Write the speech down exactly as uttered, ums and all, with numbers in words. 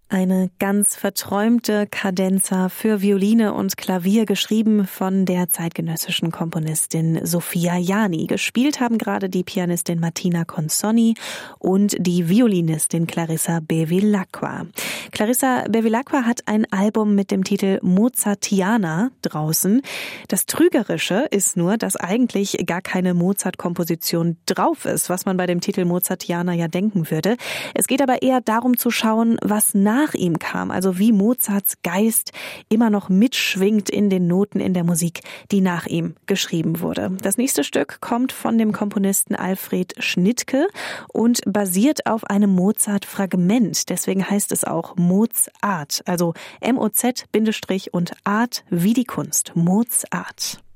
Eine ganz verträumte Cadenza für Violine und Klavier, geschrieben von der zeitgenössischen Komponistin Sophia Jani. Gespielt haben gerade die Pianistin Martina Consonni und die Violinistin Clarissa Bevilacqua. Clarissa Bevilacqua hat ein Album mit dem Titel Mozartiana draußen. Das Trügerische ist nur, dass eigentlich gar keine Mozart-Komposition drauf ist, was man bei dem Titel Mozartiana ja denken würde. Es geht aber eher darum zu schauen, was nach nach ihm kam, also wie Mozarts Geist immer noch mitschwingt in den Noten in der Musik, die nach ihm geschrieben wurde. Das nächste Stück kommt von dem Komponisten Alfred Schnittke und basiert auf einem Mozart-Fragment. Deswegen heißt es auch Mozart, also M O Z und Art wie die Kunst. Mozart.